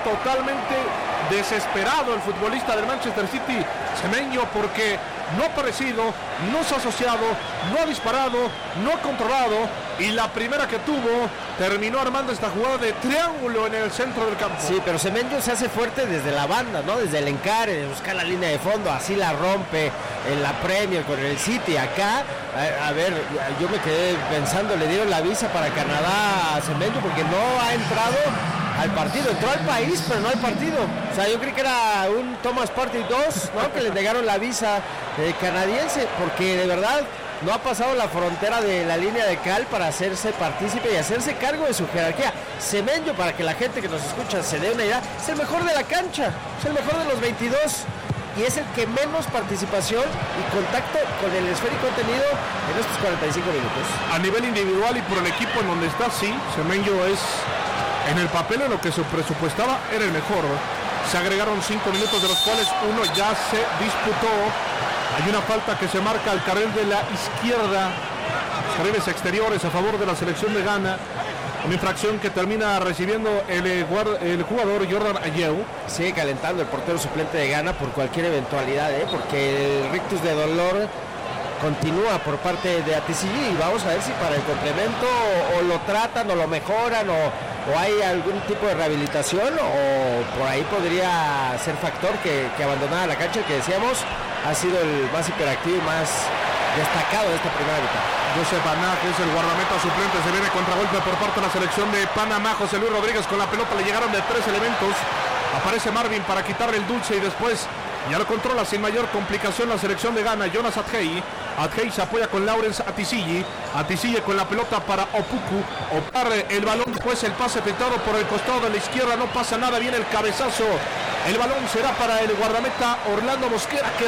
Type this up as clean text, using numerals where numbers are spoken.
totalmente desesperado el futbolista del Manchester City, Semenyo, porque no ha aparecido, no se ha asociado, no ha disparado, no ha controlado, y la primera que tuvo terminó armando esta jugada de triángulo en el centro del campo. Sí, pero Semenyo se hace fuerte desde la banda, ¿no? Desde el encare, de buscar la línea de fondo, así la rompe en la Premier con el City. Acá, a ver, yo me quedé pensando, le dieron la visa para Canadá a Semenyo porque no ha entrado al partido, entró al país pero no al partido. O sea, yo creí que era un Thomas Partey 2, ¿no? Que le negaron la visa canadiense, porque de verdad no ha pasado la frontera de la línea de cal para hacerse partícipe y hacerse cargo de su jerarquía. Semenyo, para que la gente que nos escucha se dé una idea, es el mejor de la cancha, es el mejor de los 22 y es el que menos participación y contacto con el esférico ha tenido en estos 45 minutos. A nivel individual y por el equipo en donde está, sí, Semenyo es, en el papel en lo que se presupuestaba, era el mejor. Se agregaron 5 minutos, de los cuales uno ya se disputó. Hay una falta que se marca al carril de la izquierda, carriles exteriores a favor de la selección de Ghana. Una infracción que termina recibiendo el jugador Jordan Ayew. Sigue calentando el portero suplente de Ghana por cualquier eventualidad, porque el rictus de dolor continúa por parte de ATCG y vamos a ver si para el complemento o lo tratan o lo mejoran o hay algún tipo de rehabilitación o por ahí podría ser factor que abandonara la cancha, que decíamos ha sido el más hiperactivo y más destacado de esta primera mitad. Joseph Aná, que es el guardameta suplente, se viene contragolpe por parte de la selección de Panamá. José Luis Rodríguez con la pelota, le llegaron de 3 elementos. Aparece Marvin para quitarle el dulce y después ya lo controla sin mayor complicación la selección de Ghana. Jonas Adjei. Adjei se apoya con Lawrence Atisille. Atisille con la pelota para Opoku. Opar el balón, después el pase efectuado por el costado de la izquierda. No pasa nada, viene el cabezazo. El balón será para el guardameta Orlando Mosquera, que